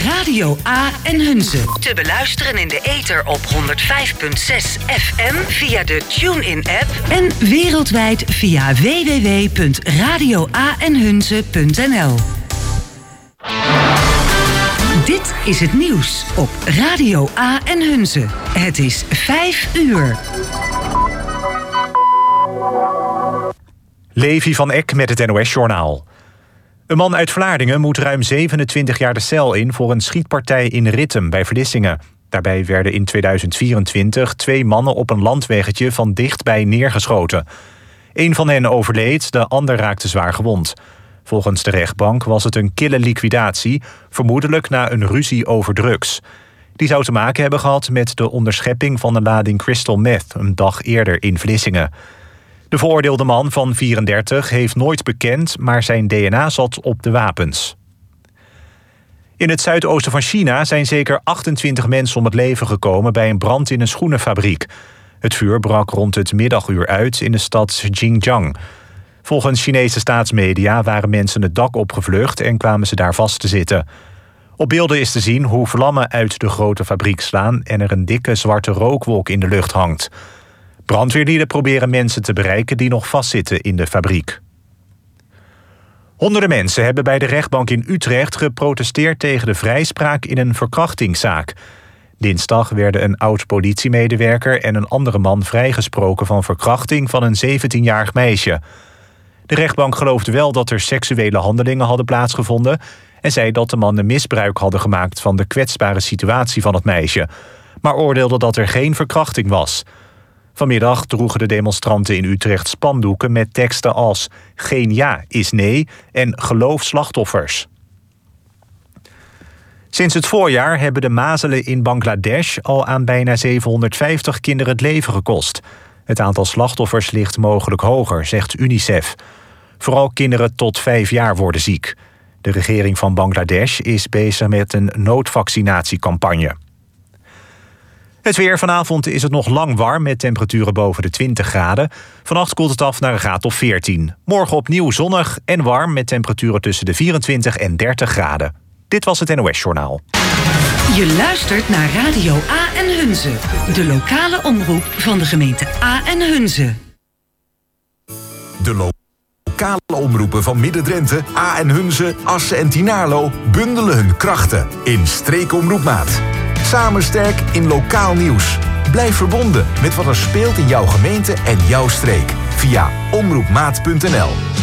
Radio A en Hunze. Te beluisteren in de ether op 105.6 FM via de TuneIn-app en wereldwijd via www.radioaenhunze.nl. Dit is het nieuws op Radio A en Hunze. Het is 5 uur. Levi van Eck met het NOS-journaal. Een man uit Vlaardingen moet ruim 27 jaar de cel in voor een schietpartij in Rittem bij Vlissingen. Daarbij werden in 2024 2 mannen op een landweggetje van dichtbij neergeschoten. Een van hen overleed, de ander raakte zwaar gewond. Volgens de rechtbank was het een kille liquidatie, vermoedelijk na een ruzie over drugs. Die zou te maken hebben gehad met de onderschepping van een lading crystal meth een dag eerder in Vlissingen. De veroordeelde man van 34 heeft nooit bekend, maar zijn DNA zat op de wapens. In het zuidoosten van China zijn zeker 28 mensen om het leven gekomen bij een brand in een schoenenfabriek. Het vuur brak rond het middaguur uit in de stad Xinjiang. Volgens Chinese staatsmedia waren mensen het dak opgevlucht en kwamen ze daar vast te zitten. Op beelden is te zien hoe vlammen uit de grote fabriek slaan en er een dikke zwarte rookwolk in de lucht hangt. Brandweerlieden proberen mensen te bereiken die nog vastzitten in de fabriek. Honderden mensen hebben bij de rechtbank in Utrecht geprotesteerd tegen de vrijspraak in een verkrachtingszaak. Dinsdag werden een oud-politiemedewerker en een andere man vrijgesproken van verkrachting van een 17-jarig meisje. De rechtbank geloofde wel dat er seksuele handelingen hadden plaatsgevonden en zei dat de mannen misbruik hadden gemaakt van de kwetsbare situatie van het meisje, maar oordeelde dat er geen verkrachting was. Vanmiddag droegen de demonstranten in Utrecht spandoeken met teksten als "Geen ja is nee" en "Geloof slachtoffers". Sinds het voorjaar hebben de mazelen in Bangladesh al aan bijna 750 kinderen het leven gekost. Het aantal slachtoffers ligt mogelijk hoger, zegt UNICEF. Vooral kinderen tot 5 jaar worden ziek. De regering van Bangladesh is bezig met een noodvaccinatiecampagne. Het weer. Vanavond is het nog lang warm met temperaturen boven de 20 graden. Vannacht koelt het af naar een graad of 14. Morgen opnieuw zonnig en warm met temperaturen tussen de 24 en 30 graden. Dit was het NOS-journaal. Je luistert naar Radio A en Hunze. De lokale omroep van de gemeente A en Hunze. De lokale omroepen van Midden-Drenthe, A en Hunze, Assen en Tynaarlo bundelen hun krachten in Streekomroepmaat. Samen sterk in lokaal nieuws. Blijf verbonden met wat er speelt in jouw gemeente en jouw streek via omroepmaat.nl.